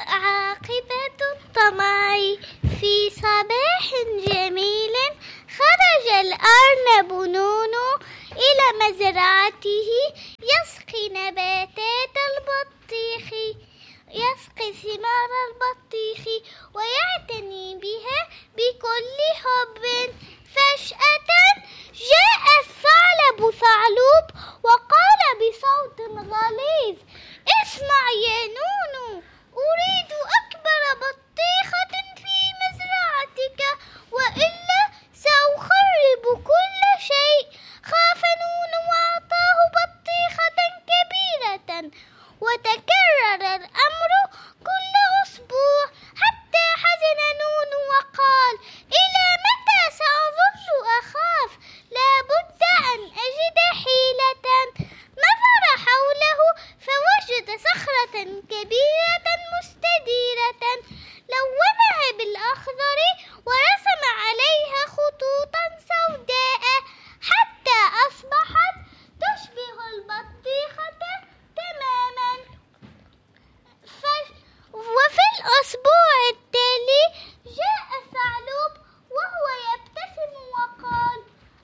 عاقبة الطمع. في صباح جميل خرج الأرنب نونو إلى مزرعته يسقي نباتات البطيخ، يسقي ثمار البطيخ ويعتني بها بكل حب. فجأة جاء الثعلب ثعلوب وقال بصوت غليظ: اسمع يا نونو، أريد أكبر بطيخة في مزرعتك وإلا سأخرب كل شيء. خاف نونو وأعطاه بطيخة كبيرة، وتكرر الأمر كل أسبوع حتى حزن نونو وقال: إلى متى سأظل أخاف؟ لا بد أن أجد حيلة. نظر حوله فوجد صخرة كبيرة مستديرة، لونها بالأخضر ورسم عليها خطوطا سوداء حتى أصبحت تشبه البطيخة تماما. وفي الأسبوع التالي جاء الثعلب وهو يبتسم وقال: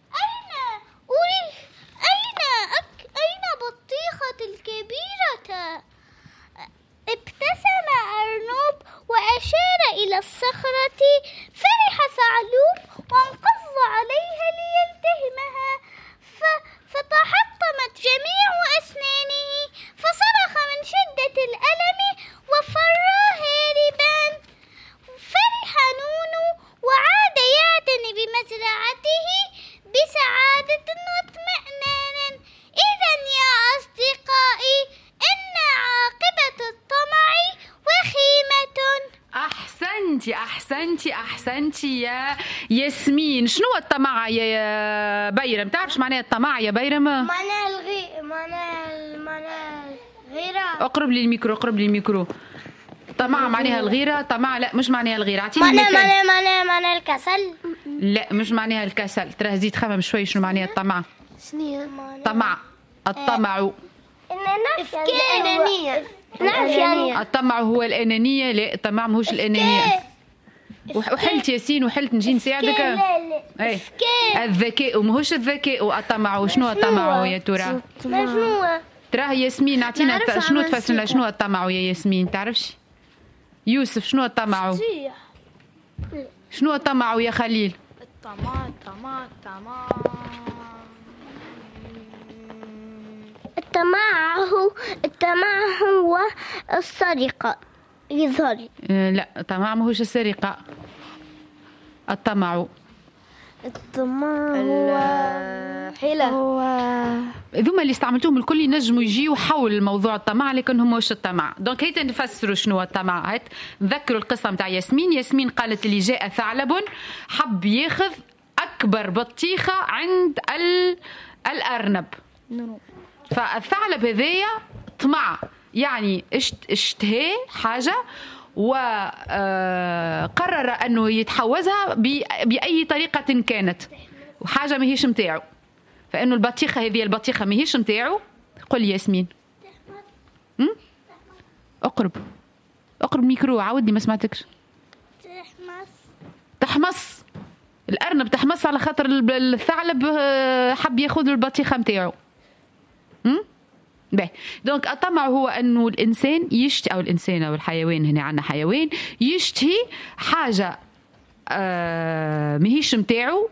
أين بطيختي الكبيرة؟ ابتسم أرنب وأشار إلى الصخرة. فرح ثعلب وانقض عليها ليلتهمها، فتحطمت جميع أسنانه، فصرخ من شدة الألم وفر هاربا. فرح نونو وعاد يعتني بمزرعته بسعادة واطمئنان. إذن يا أصدقائي، إن عاقبة الطمع وخيمة. أحسنتي يا ياسمين. شنو الطمع يا بيرم؟ تعرف شو معناها الطمع يا بيرم؟ معناها الغيرة. اقرب لي الميكرو. طمع معناها الغيرة. طمع لا، مش معناها الغيرة. اعطيني معناها الكسل. لا، مش معناها الكسل. ترى زيد خمم شوي. شنو معناها الطمع؟ شنو طمع؟ الطمع الأنانية. الطمع هو الأنانية. لا، الطمع ماهوش الأنانية. وحلت ياسين، وحلت نجي نساعدك. اي الذكاء ماهوش الذكاء. الطمع شنو الطمع يا ترى؟ تراه ياسمين اعطينا شنو تفسر لنا شنو الطمع يا ياسمين؟ تعرفش؟ يوسف شنو الطمع؟ شنو الطمع يا خليل؟ الطمع هو السرقة. يظهر لا، الطمع ماهوش السرقة. الطمع هو حيلة. ذوما اللي استعملتوهم الكل ينجموا يجيوا حول الموضوع الطمع، لكنهم مش الطمع. دونك هيت نفسروا شنو الطمع. هيت نذكروا القصة متاع ياسمين قالت اللي جاء ثعلب حب ياخذ أكبر بطيخة عند الأرنب. فالثعلب هذايا طمع، يعني اشتهى حاجة وقرر أنه يتحوزها بأي طريقة كانت، وحاجة ماهيش متاعه. فإنه البطيخة ماهيش متاعه. قل ياسمين. اقرب ميكرو. عاودني ما سمعتكش. تحمص. الأرنب تحمص على خاطر الثعلب حب ياخذ البطيخة متاعه. باهي. دونك الطمع هو انه الانسان يشتهي، او الانسان او الحيوان، هنا عندنا حيوان يشتهي حاجه ماهيش متاعه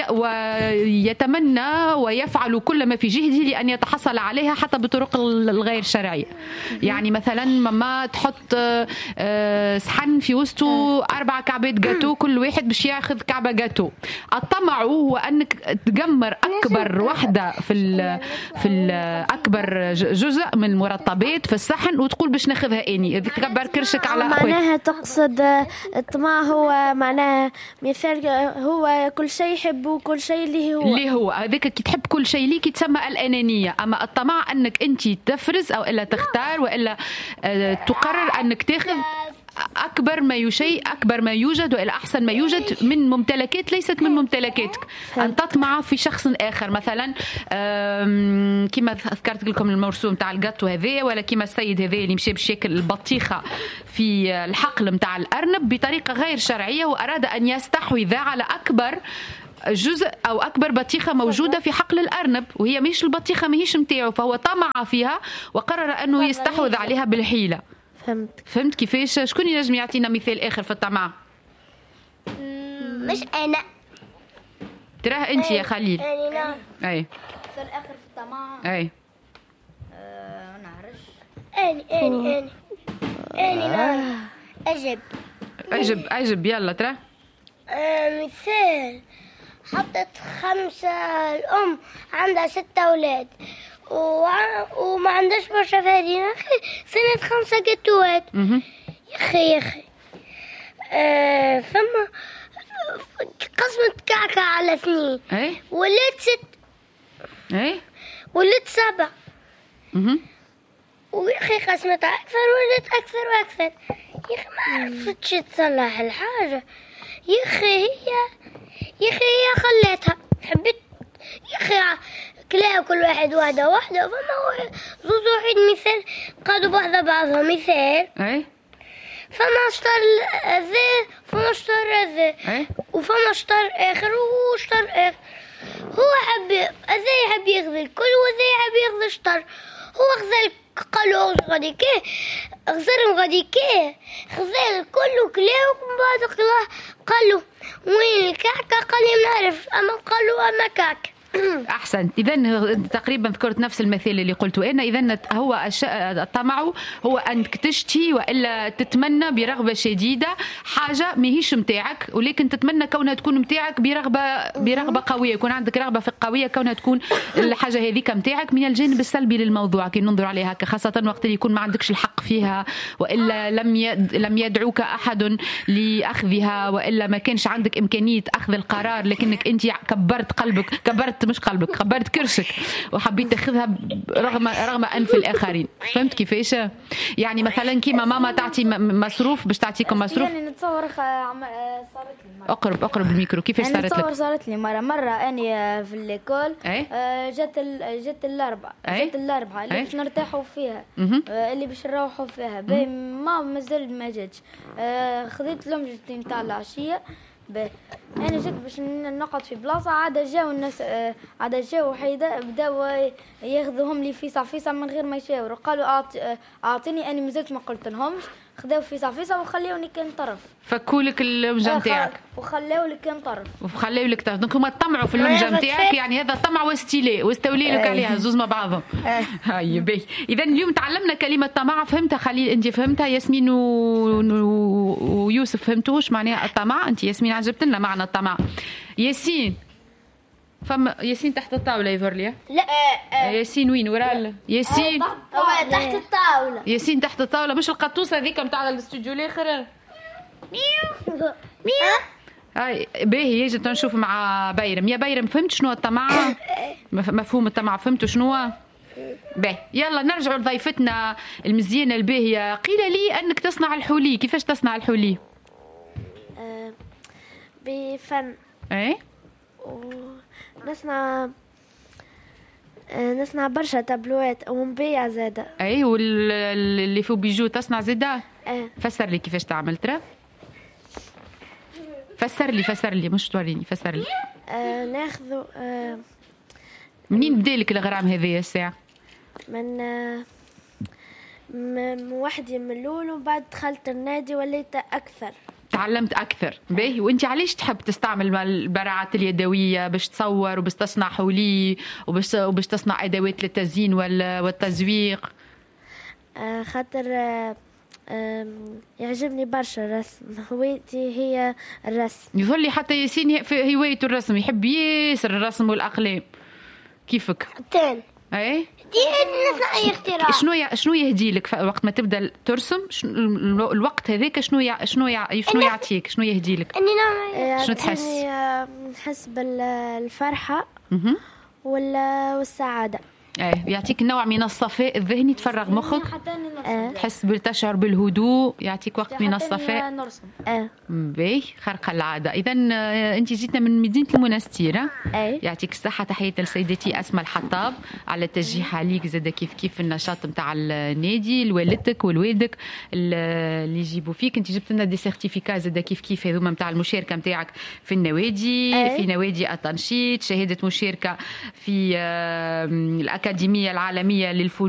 ويتمنى ويفعل كل ما في جهده لأن يتحصل عليها حتى بطرق الغير شرعية. يعني مثلا ماما تحط صحن في وسطه 4 كعبات جاتو، كل واحد باش ياخذ كعبة جاتو. الطمع هو أنك تجمر أكبر وحدة في أكبر جزء من المرطبات في الصحن وتقول باش ناخذها أني، تكبر كرشك على أخوك. معناها تقصد الطمع هو معناها مثال هو كل شيء يحبه، كل شيء اللي هو هذاك كي تحب كل شيء ليك تسمى الأنانية. أما الطمع أنك أنت تفرز أو إلا تختار وإلا تقرر أنك تاخذ أكبر ما يوجد وإلى أحسن ما يوجد من ممتلكات ليست من ممتلكاتك. أن تطمع في شخص آخر، مثلا كما ذكرت لكم المرسوم تاع الجاتو هذا، ولا كما السيد هذا اللي مشى بشكل البطيخة في الحقل متاع الأرنب بطريقة غير شرعية، وأراد أن يستحوذ على أكبر جزء أو أكبر بطيخة موجودة في حقل الأرنب، وهي مش البطيخة ماهيش متاعه، فهو طمع فيها وقرر أنه يستحوذ عليها بالحيلة. فهمت كيفاش؟ شكون ينجم يعطينا مثال آخر في الطمع؟ مش أنا. تراه أنت يا خليل. أنا. أي. مثال آخر في الطمع. أي. ما نعرفش. أنا. أجب يلا ترى. مثال، حطت 5 الأم عندها 6 أولاد وما عندهاش برشا فارين، أخي سنة 5 جاتوات. يا أخي ثم قسمت كعكة على 2 ولات 6 ولات 7 ويا أخي قسمتها أكثر ولات أكثر وأكثر. يا أخي ما عرفتش تصلح الحاجة. يا أخي هي خليتها حبيت. يا أخي كلاها كل واحد واحدة فما هو زوز واحد مثال قادوا بعض بعضهم مثال. فما اشتر ذا فما اشتر ذا وفما اشتر آخر واشتر آخر. هو ذا يحب ياخذ الكل وذا يحب ياخذ اشتر. هو خذ قالوا غادي كيه غزرهم غادي كيه خذ الكل وكلاه ومن بعد قالوا وين الكعكة؟ قال لي نعرف أما قالوا أما كعك. أحسنت. إذا تقريبا ذكرت نفس المثال اللي قلته أنا. إذا هو الطمع هو أنك تشتهي وإلا تتمنى برغبة شديدة حاجة ماهيش متاعك، ولكن تتمنى كونها تكون متاعك برغبة قوية، يكون عندك رغبة في قوية كونها تكون الحاجة هذيك متاعك. من الجانب السلبي للموضوع كي ننظر عليها خاصة وقت اللي يكون ما عندكش الحق فيها، وإلا لم يدعوك أحد لأخذها، وإلا ما كانش عندك إمكانية أخذ القرار، لكنك أنت كبرت كرشك وحبيت تاخذها رغم أنف الآخرين. فهمت كيفاش؟ يعني مثلا كيما ماما تعطي مصروف باش تعطيكم مصروف. يعني نتصور صارت لي مرة. اقرب الميكرو. كيفاش صارت لك؟ صارت لي مرة أنا في الليكول جت الأربعة اللي باش نرتاحوا فيها اللي باش نروحوا فيها. ما مازال ما جاتش. خذيت لمجتي نتاع العشية. أنا جيت باش نقعد في بلاصة عاد جاو حيدا بداوا ياخذوهم لي فيسا من غير ما يشاوروا. قالوا أعطيني. أنا مازلت ما قلت لهمش. خذاو فيسا وخليوني كان طرف. فكولك اللمجة نتاعك وخلاو لك كان طرف. دونك هما طمعوا في اللمجة نتاعك. يعني هذا طمع واستولي لك عليها زوز مع بعضهم. هاي باهي. إذا اليوم تعلمنا كلمة طمع. فهمتها خليل؟ أنت فهمتها؟ ياسمين ويوسف فهمتوش معناها الطمع؟ أنت ياسمين عجبت لنا معنى الطمع. ياسين ياسين تحت الطاولة يظهر لي. لا ياسين وين ورا ياسين؟ تحت الطاولة. ياسين تحت الطاولة مش القطوسة هذيك نتاع الاستوديو الآخر. ميو هاي باهي. يجي نشوف مع بيرم. يا بيرم فهمت شنو الطمع؟ مفهوم الطمع فهمتوا شنو؟ باهي يلا نرجع لضيفتنا المزيانة الباهية. قيل لي أنك تصنع الحولي. كيفاش تصنع الحولي؟ بفن. نصنع برشا تابلوات ونبيع زادة. واللي فو بيجو تصنع زادة. فسر لي كيفاش تعمل ترى. فسر لي مش توريني. فسر لي. ناخذ منين بدالك الغرام هذه الساعة؟ من وحدي من الأول وبعد دخلت النادي وليت أكثر. تعلمت أكثر. باهي. وأنت علاش تحب تستعمل البراعات اليدوية باش تصور وباش تصنع حولي وباش تصنع أدوات للتزيين والتزويق؟ خاطر يعجبني برشا الرسم. هوايتي هي الرسم. يظل لي حتى ياسين في هوايته الرسم. يحب ياسر الرسم والأقلام كيفك. تاني. دي نصنع أي اختراع. شنو يهدي لك وقت ما تبدأ ترسم؟ الوقت هذاك شنو يعطيك؟ شنو يهدي لك؟ شنو تحس؟ نحس بالفرحة والسعادة. يعطيك نوع من الصفاء الذهني، تفرغ مخك، تحس تشعر بالهدوء، يعطيك وقت من الصفاء. باهي خارقة العادة. إذا أنت جيتنا من مدينة المنستير. يعطيك الصحة. تحية لسيدتي أسماء الحطاب على التشجيع عليك زاد كيف النشاط نتاع النادي، لوالدتك والوالدك اللي يجيبوا فيك. أنت جبت لنا دي سيرتيفيكا زاد كيف هذوما نتاع المشاركة نتاعك في النوادي، في نوادي التنشيط، شهادة مشاركة في الأكاديمية العالمية للفنون